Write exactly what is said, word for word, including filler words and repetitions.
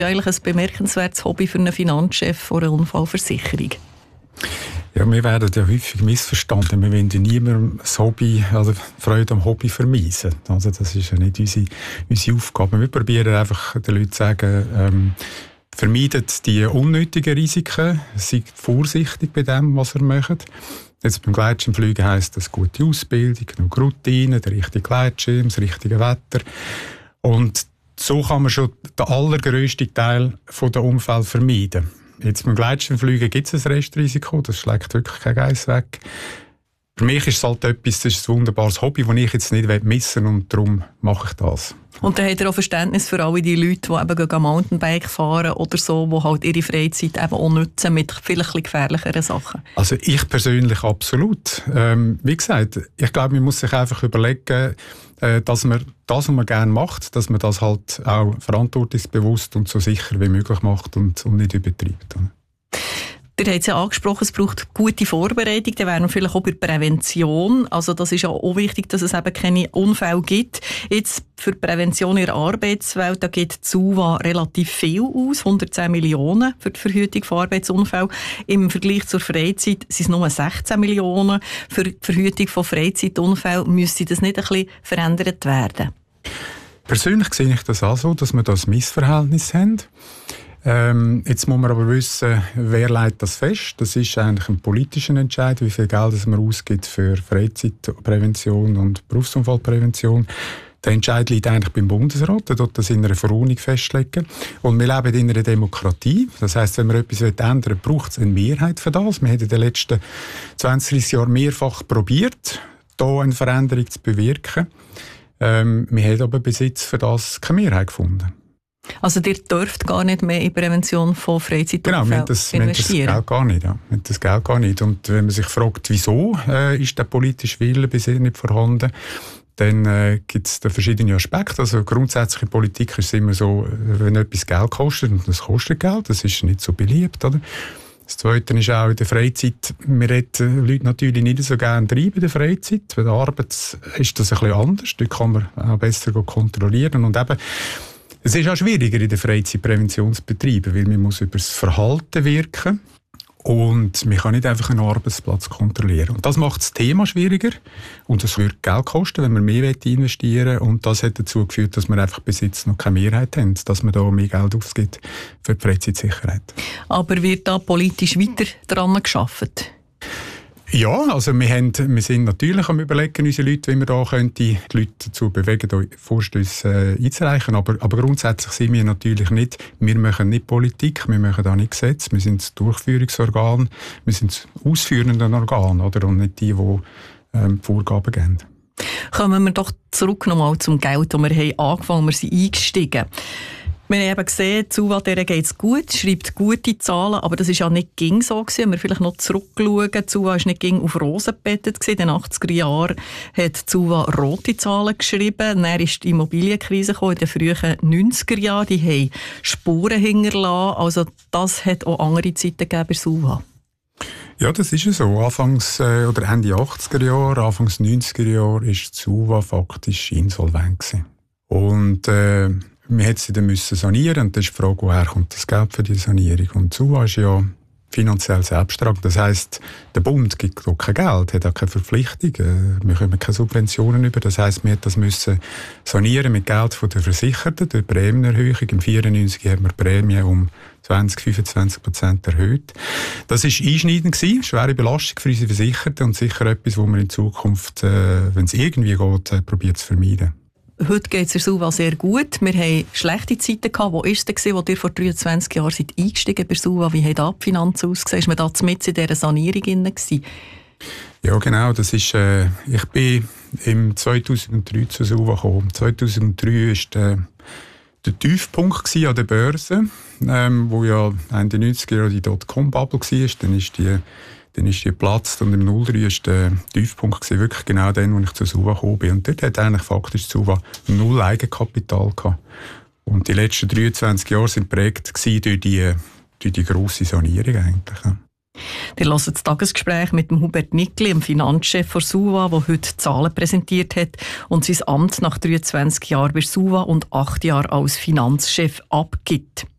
eigentlich ein bemerkenswertes Hobby für einen Finanzchef von einer Unfallversicherung. Ja, wir werden ja häufig missverstanden. Wir wollen ja niemandem das Hobby, also Freude am Hobby vermeisen. Also das ist ja nicht unsere, unsere Aufgabe. Wir probieren einfach den Leuten zu sagen, ähm, vermeidet die unnötigen Risiken, seid vorsichtig bei dem, was ihr macht. Jetzt beim Gleitschirmfliegen heisst das gute Ausbildung, genug Routine, der richtige Gleitschirm, das richtige Wetter. Und so kann man schon den allergrössten Teil der Unfälle vermeiden. Jetzt beim Gleitschirmfliegen gibt es ein Restrisiko, das schlägt wirklich kein Geiss weg. Für mich ist es halt etwas, das ist ein wunderbares Hobby, das ich jetzt nicht missen will und darum mache ich das. Und dann hat er auch Verständnis für alle die Leute, die eben Mountainbike fahren oder so, die halt ihre Freizeit eben auch nutzen mit vielleicht gefährlicheren Sachen. Also ich persönlich absolut. Ähm, wie gesagt, ich glaube, man muss sich einfach überlegen, äh, dass man das, was man gerne macht, dass man das halt auch verantwortungsbewusst und so sicher wie möglich macht und, und nicht übertreibt. Ihr habt es ja angesprochen, es braucht gute Vorbereitung, dann wären wir vielleicht auch bei Prävention. Also das ist ja auch wichtig, dass es eben keine Unfälle gibt. Jetzt für die Prävention in der Arbeitswelt, da gibt die S U V A relativ viel aus, hundertzehn Millionen für die Verhütung von Arbeitsunfällen. Im Vergleich zur Freizeit sind es nur sechzehn Millionen. Für die Verhütung von Freizeitunfällen müsste das nicht ein bisschen verändert werden? Persönlich sehe ich das auch so, dass wir das Missverhältnis haben. Ähm, jetzt muss man aber wissen, wer leitet das fest. Das ist eigentlich ein politischer Entscheid, wie viel Geld man ausgibt für Freizeitprävention und Berufsunfallprävention. Der Entscheid liegt eigentlich beim Bundesrat, der dort das in einer Verordnung festlegen. Und wir leben in einer Demokratie. Das heisst, wenn man etwas ändern will, braucht es eine Mehrheit für das. Wir haben in den letzten zwanzig, dreissig Jahren mehrfach probiert, hier eine Veränderung zu bewirken. Ähm, wir haben aber bis jetzt für das keine Mehrheit gefunden. Also ihr dürft gar nicht mehr in die Prävention von Freizeitunfällen genau, das, investieren? Genau, das Geld gar nicht. Ja. Das Geld gar nicht. Und wenn man sich fragt, wieso äh, ist der politische Wille bisher nicht vorhanden, dann äh, gibt es da verschiedene Aspekte. Also grundsätzlich in Politik ist es immer so, wenn etwas Geld kostet, und das kostet Geld, das ist nicht so beliebt, oder? Das Zweite ist auch in der Freizeit, wir reden Leute natürlich nicht so gerne treiben in der Freizeit. Bei der Arbeit ist das ein bisschen anders, dort kann man auch besser kontrollieren und eben es ist auch schwieriger in der Freizeit Prävention zu betreiben, weil man muss über das Verhalten wirken und man kann nicht einfach einen Arbeitsplatz kontrollieren. Und das macht das Thema schwieriger und es wird Geld kosten, wenn man mehr investieren will. Und das hat dazu geführt, dass wir einfach bis jetzt noch keine Mehrheit haben, dass man da mehr Geld ausgibt für die Freizeitsicherheit. Aber wird da politisch weiter daran gearbeitet? Ja, also wir, haben, wir sind natürlich am Überlegen, unsere Leute, wie wir da könnte, die Leute dazu bewegen, da Vorstösse äh, einzureichen. Aber, aber grundsätzlich sind wir natürlich nicht, wir machen nicht Politik, wir machen da nicht Gesetze, wir sind das Durchführungsorgan, wir sind das ausführende Organ, oder? Und nicht die, die ähm, die Vorgaben geben. Kommen wir doch zurück nochmal zum Geld, das wir haben angefangen, wir sind eingestiegen. Wir haben eben gesehen, zu was der geht es gut, schreibt gute Zahlen, aber das war ja nicht ging so gewesen. Wenn wir vielleicht noch zurückschauen, zu was nicht ging auf Rosen gebettet gewesen. In den achtziger Jahren hat Zuwa rote Zahlen geschrieben. Dann ist die Immobilienkrise gekommen in den frühen neunziger Jahren. Die haben Spuren hinterlassen. Also das hat auch andere Zeiten gegeben bei Suva. Ja, das ist ja so. Anfangs äh, oder Ende achtziger Jahre, Anfangs neunziger Jahre ist Suva faktisch insolvent gewesen. Und äh, wir hätten sie dann müssen sanieren und das ist die Frage, woher kommt das Geld für die Sanierung? Und Suva ist ja finanziell selbsttragend. Das heisst, der Bund gibt auch kein Geld, hat auch keine Verpflichtung. Wir können keine Subventionen über. Das heisst, wir hätten das müssen sanieren mit Geld von den Versicherten durch Prämienerhöhung. Im neunzehnhundertvierundneunzig hat man die Prämie um zwanzig, fünfundzwanzig Prozent erhöht. Das war einschneidend gewesen, schwere Belastung für unsere Versicherten und sicher etwas, wo man in Zukunft, äh, wenn es irgendwie geht, äh, probiert zu vermeiden. Heute geht es der Suva sehr gut. Wir hatten schlechte Zeiten gehabt. Wo war es denn, wo ihr vor dreiundzwanzig Jahren seid eingestiegen bei Suva? Wie haben da die Finanzen ausgesehen? Ist man da mit in dieser Sanierung drin gewesen? Ja, genau. Das ist, äh, ich bin im zweitausenddrei zu Suva gekommen. zweitausenddrei war der, der Tiefpunkt an der Börse, ähm, wo ja Ende neunziger Jahre die Dotcom-Bubble war. Dann ist die Dann ist die geplatzt und im null drei war der Tiefpunkt gewesen, wirklich genau dann, als ich zu Suva gekommen bin. Und dort hat eigentlich faktisch Suva null Eigenkapital gehabt. Und die letzten dreiundzwanzig Jahre waren geprägt durch die, durch die grosse Sanierung eigentlich. Ja. Wir hören das Tagesgespräch mit dem Hubert Nickli, dem Finanzchef von Suva, der heute Zahlen präsentiert hat und sein Amt nach dreiundzwanzig Jahren bei Suva und acht Jahren als Finanzchef abgibt.